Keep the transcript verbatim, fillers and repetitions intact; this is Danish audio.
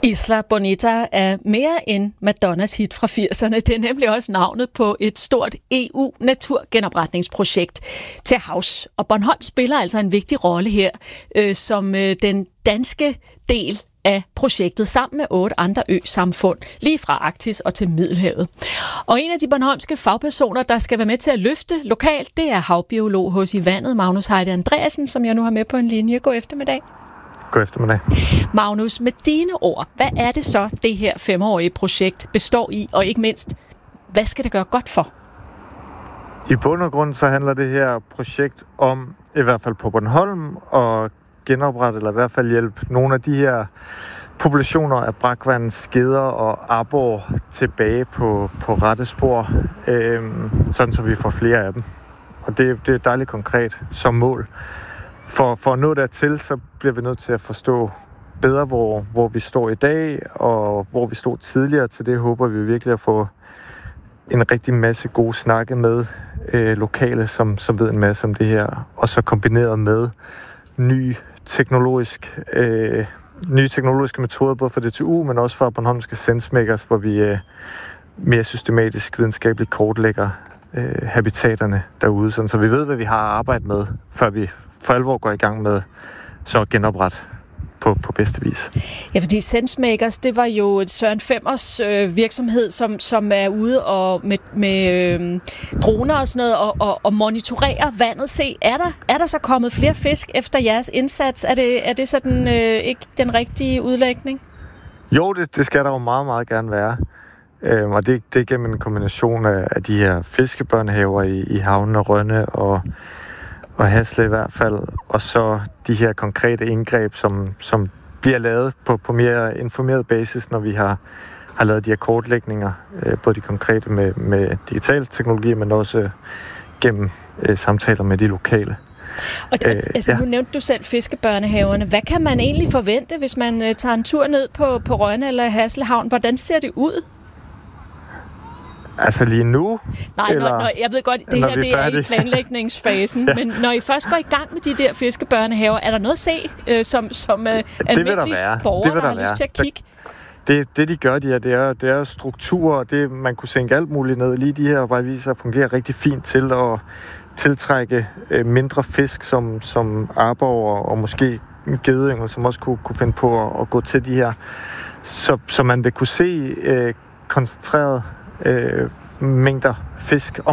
Isla Bonita er mere end Madonnas hit fra firserne. Det er nemlig også navnet på et stort E U-naturgenopretningsprojekt til havs. Og Bornholm spiller altså en vigtig rolle her, øh, som øh, den danske del af projektet sammen med otte andre ø-samfund, lige fra Arktis og til Middelhavet. Og en af de bornholmske fagpersoner, der skal være med til at løfte lokalt, det er havbiolog hos i vandet, Magnus Heide Andreasen, som jeg nu har med på en linje. God eftermiddag. God eftermiddag. Magnus, med dine ord, hvad er det så, det her femårige projekt består i, og ikke mindst, hvad skal det gøre godt for? I bund og grund så handler det her projekt om, i hvert fald på Bornholm, at genoprette, eller i hvert fald hjælpe nogle af de her populationer af brakvand, skeder og arbor tilbage på, på rette spor, øh, sådan så vi får flere af dem. Og det, det er dejligt konkret som mål. For, for at nå dertil, så bliver vi nødt til at forstå bedre, hvor, hvor vi står i dag, og hvor vi stod tidligere. Til det håber vi virkelig at få en rigtig masse gode snakke med øh, lokale, som, som ved en masse om det her. Og så kombineret med ny teknologisk, øh, nye teknologiske metoder, både for D T U, men også for Bornholmske Sensemakers, hvor vi øh, mere systematisk videnskabeligt kortlægger øh, habitaterne derude, sådan, så vi ved, hvad vi har at arbejde med, før vi for alvor går i gang med så at genoprette på, på bedste vis. Ja, fordi Sensemakers, det var jo Søren Femmers øh, virksomhed, som, som er ude og med, med øh, droner og sådan noget, og, og, og monitorerer vandet. Se, er der, er der så kommet flere fisk efter jeres indsats? Er det, er det sådan øh, ikke den rigtige udlægning? Jo, det, det skal der jo meget, meget gerne være. Øhm, og det, det er gennem en kombination af, af de her fiskebørnehaver i, i Havne og Rønne og og Hasle i hvert fald, og så de her konkrete indgreb, som, som bliver lavet på, på mere informeret basis, når vi har, har lavet de her kortlægninger, øh, både de konkrete med, med digital teknologi, men også gennem øh, samtaler med de lokale. Og det, øh, altså, ja. Nu nævnte du selv fiskebørnehaverne. Hvad kan man egentlig forvente, hvis man øh, tager en tur ned på, på Rønne eller Hasle Havn? Hvordan ser det ud? Altså lige nu? Nej, når, når, jeg ved godt, det her det er i planlægningsfasen, ja. Men når I først går i gang med de der fiskebørnehaver, er der noget at se, øh, som, som øh, almindelige borgere, der, der har lyst til at kigge? Det, det de gør, de her, det er, det er strukturer, det man kunne sænke alt muligt ned. Lige de her bare viser at fungere rigtig fint til at tiltrække øh, mindre fisk, som, som arbor og, og måske gedeyngel, som også kunne, kunne finde på at, at gå til de her. Så, så man vil kunne se øh, koncentreret Øh, mængder fisk